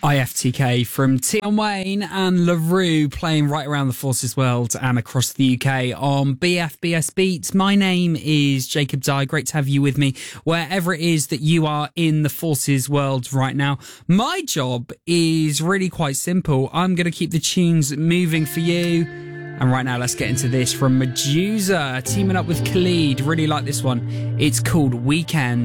IFTK from Tion Wayne and LaRue playing right around the Forces world and across the UK on BFBS Beats. My name is Jacob Dye. Great to have you with me wherever it is that you are in the Forces world right now. My job is really quite simple. I'm going to keep the tunes moving for you. And right now, let's get into this from Medusa, teaming up with Khalid. Really like this one. It's called Weekend.